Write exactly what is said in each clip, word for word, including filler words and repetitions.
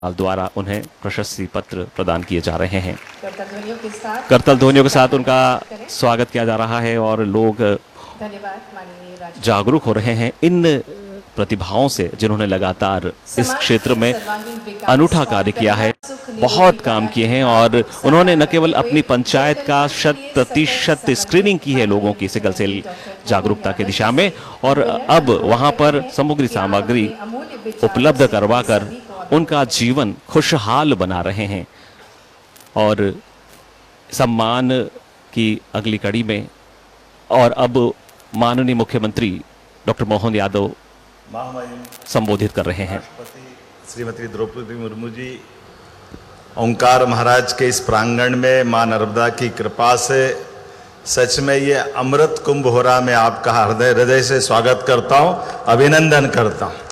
द्वारा उन्हें प्रशस्ति पत्र प्रदान किए जा रहे हैं। करतल ध्वनियों के साथ करतल ध्वनियों के साथ उनका स्वागत किया जा रहा है और लोग धन्यवाद माननीय राज्यपाल जागरूक हो रहे हैं इन प्रतिभाओं से जिन्होंने लगातार इस क्षेत्र में अनूठा कार्य किया है, बहुत काम किए हैं और उन्होंने न केवल अपनी पंचायत का शत प्रतिशत स्क्रीनिंग की है लोगों की सिकल सेल जागरूकता के दिशा में, और अब वहां पर सामग्री सामग्री उपलब्ध करवाकर उनका जीवन खुशहाल बना रहे हैं। और सम्मान की अगली कड़ी में और अब माननीय मुख्यमंत्री डॉक्टर मोहन यादव संबोधित कर रहे हैं। श्रीमती द्रौपदी मुर्मू जी ओंकार महाराज के इस प्रांगण में मां नर्मदा की कृपा से सच में ये अमृत कुंभ हो रहा। मैं आपका हृदय हृदय से स्वागत करता हूं, अभिनंदन करता हूं।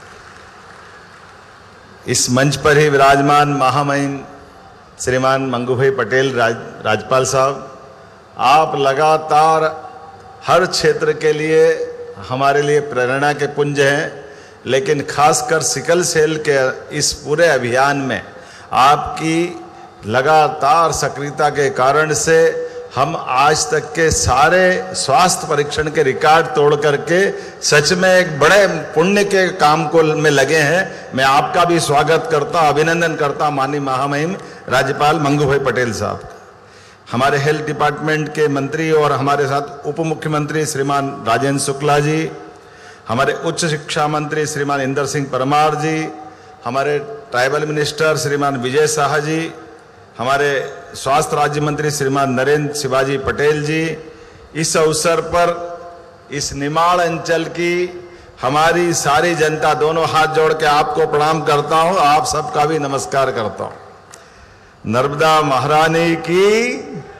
इस मंच पर ही विराजमान महामहिम श्रीमान मंगूभाई पटेल राज, राज्यपाल साहब, आप लगातार हर क्षेत्र के लिए हमारे लिए प्रेरणा के पुंज हैं, लेकिन खासकर सिकल सेल के इस पूरे अभियान में आपकी लगातार सक्रियता के कारण से हम आज तक के सारे स्वास्थ्य परीक्षण के रिकॉर्ड तोड़ करके सच में एक बड़े पुण्य के काम को में लगे हैं। मैं आपका भी स्वागत करता हूं, अभिनंदन करता हूं माननीय महामहिम राज्यपाल मंगूभाई पटेल साहब। हमारे हेल्थ डिपार्टमेंट के मंत्री और हमारे साथ उप मुख्यमंत्री श्रीमान राजेंद्र शुक्ला जी, हमारे उच्च शिक्षा मंत्री श्रीमान इंदर सिंह परमार जी, हमारे ट्राइबल मिनिस्टर श्रीमान विजय शाह जी, हमारे स्वास्थ्य राज्य मंत्री श्रीमान नरेंद्र शिवाजी पटेल जी, इस अवसर पर इस निमाड़ अंचल की हमारी सारी जनता, दोनों हाथ जोड़ के आपको प्रणाम करता हूं, आप सबका भी नमस्कार करता हूं। नर्मदा महारानी की,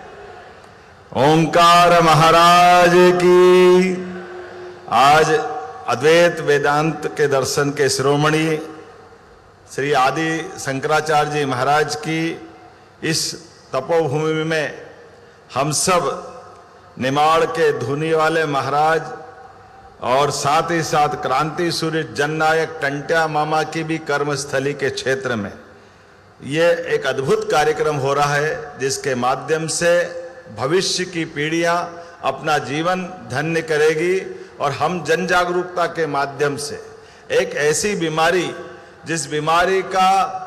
ओंकार महाराज की। आज अद्वैत वेदांत के दर्शन के शिरोमणि श्री आदि शंकराचार्य जी महाराज की इस तपोभूमि में हम सब निमाड़ के धुनी वाले महाराज और साथ ही साथ क्रांति सूर्य जननायक टंट्या मामा की भी कर्मस्थली के क्षेत्र में ये एक अद्भुत कार्यक्रम हो रहा है, जिसके माध्यम से भविष्य की पीढ़ियां अपना जीवन धन्य करेगी और हम जन जागरूकता के माध्यम से एक ऐसी बीमारी, जिस बीमारी का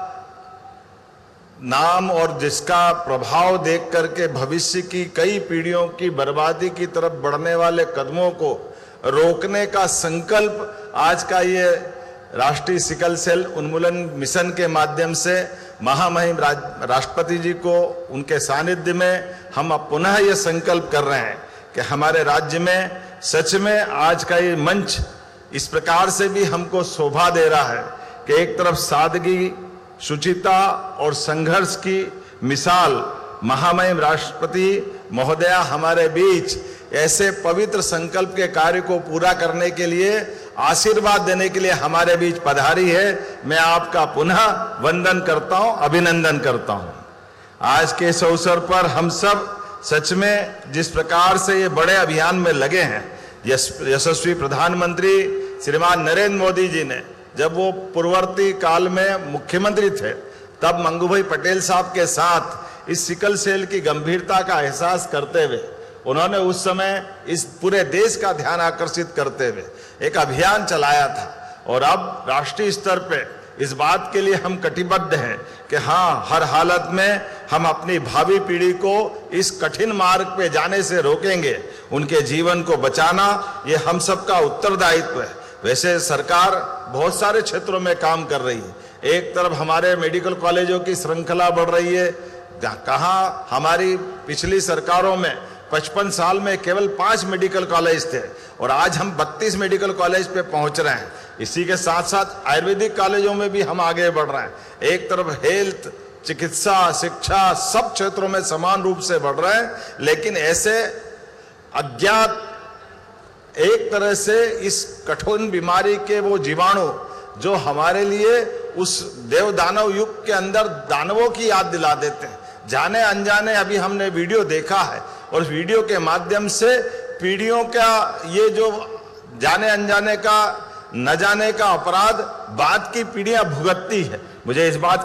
नाम और जिसका प्रभाव देख करके भविष्य की कई पीढ़ियों की बर्बादी की तरफ बढ़ने वाले कदमों को रोकने का संकल्प आज का ये राष्ट्रीय सिकल सेल उन्मूलन मिशन के माध्यम से महामहिम राष्ट्रपति जी को उनके सानिध्य में हम अब पुनः ये संकल्प कर रहे हैं कि हमारे राज्य में सच में आज का ये मंच इस प्रकार से भी हमको शोभा दे रहा है कि एक तरफ सादगी, शुचिता और संघर्ष की मिसाल महामहिम राष्ट्रपति महोदया हमारे बीच ऐसे पवित्र संकल्प के कार्य को पूरा करने के लिए, आशीर्वाद देने के लिए हमारे बीच पधारी है। मैं आपका पुनः वंदन करता हूं, अभिनंदन करता हूं। आज के इस अवसर पर हम सब सच में जिस प्रकार से ये बड़े अभियान में लगे हैं, यशस्वी प्रधानमंत्री श्रीमान नरेंद्र मोदी जी ने जब वो पूर्ववर्ती काल में मुख्यमंत्री थे, तब मंगूभाई पटेल साहब के साथ इस सिकल सेल की गंभीरता का एहसास करते हुए उन्होंने उस समय इस पूरे देश का ध्यान आकर्षित करते हुए एक अभियान चलाया था। और अब राष्ट्रीय स्तर पे इस बात के लिए हम कटिबद्ध हैं कि हाँ, हर हालत में हम अपनी भावी पीढ़ी को इस कठिन मार्ग पे जाने से रोकेंगे। उनके जीवन को बचाना ये हम सबका उत्तरदायित्व है। वैसे सरकार बहुत सारे क्षेत्रों में काम कर रही है। एक तरफ हमारे मेडिकल कॉलेजों की श्रृंखला बढ़ रही है। कहाँ हमारी पिछली सरकारों में पचपन साल में केवल पांच मेडिकल कॉलेज थे और आज हम बत्तीस मेडिकल कॉलेज पे पहुंच रहे हैं। इसी के साथ साथ आयुर्वेदिक कॉलेजों में भी हम आगे बढ़ रहे हैं। एक तरफ हेल्थ, चिकित्सा, शिक्षा सब क्षेत्रों में समान रूप से बढ़ रहे हैं, लेकिन ऐसे अज्ञात एक तरह से इस कठोर बीमारी के वो जीवाणु जो हमारे लिए उस देव दानव युग के अंदर दानवों की याद दिला देते हैं, जाने अनजाने अभी हमने वीडियो देखा है और उस वीडियो के माध्यम से पीढ़ियों का ये जो जाने अनजाने का न जाने का अपराध बाद की पीढ़ियां भुगतती है। मुझे इस बात